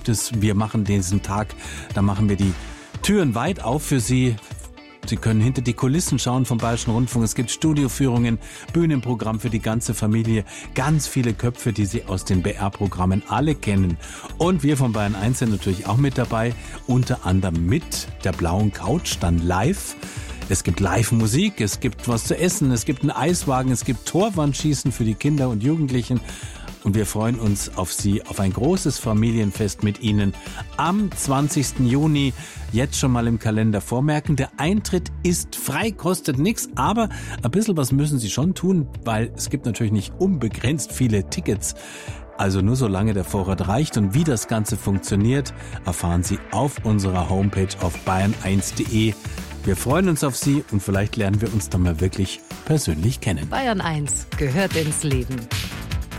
gibt es, wir machen diesen Tag, da machen wir die Türen weit auf für Sie. Sie können hinter die Kulissen schauen vom Bayerischen Rundfunk. Es gibt Studioführungen, Bühnenprogramm für die ganze Familie. Ganz viele Köpfe, die Sie aus den BR-Programmen alle kennen. Und wir von Bayern 1 sind natürlich auch mit dabei. Unter anderem mit der blauen Couch, dann live. Es gibt Live-Musik, es gibt was zu essen, es gibt einen Eiswagen, es gibt Torwandschießen für die Kinder und Jugendlichen. Und wir freuen uns auf Sie, auf ein großes Familienfest mit Ihnen am 20. Juni. Jetzt schon mal im Kalender vormerken. Der Eintritt ist frei, kostet nichts, aber ein bisschen was müssen Sie schon tun, weil es gibt natürlich nicht unbegrenzt viele Tickets. Also nur solange der Vorrat reicht. Und wie das Ganze funktioniert, erfahren Sie auf unserer Homepage auf bayern1.de. Wir freuen uns auf Sie und vielleicht lernen wir uns dann mal wirklich persönlich kennen. Bayern 1 gehört ins Leben.